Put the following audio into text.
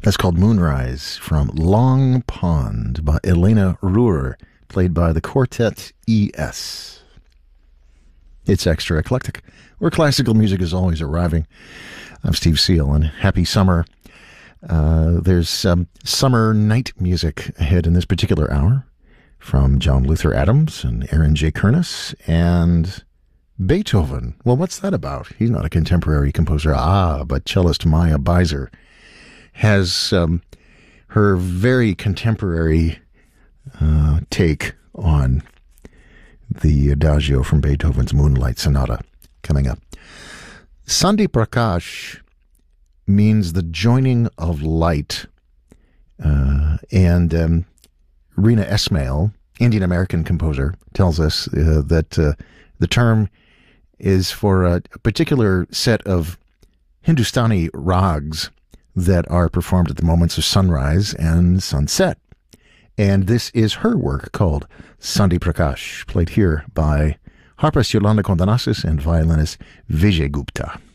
That's called Moonrise from Long Pond by Elena Ruhr, played by the Quartet ES. It's extra eclectic, where classical music is always arriving. I'm Steve Seal, and happy summer. There's summer night music ahead in this particular hour from John Luther Adams and Aaron J. Kernis and Beethoven. Well, what's that about? He's not a contemporary composer. But cellist Maya Beiser has her very contemporary take on the Adagio from Beethoven's Moonlight Sonata coming up. Sandhi Prakash means the joining of light. And Rina Esmail, Indian-American composer, tells us that the term is for a particular set of Hindustani rags that are performed at the moments of sunrise and sunset. And this is her work called Sandhi Prakash, played here by harpist Yolanda Kondanassis and violinist Vijay Gupta.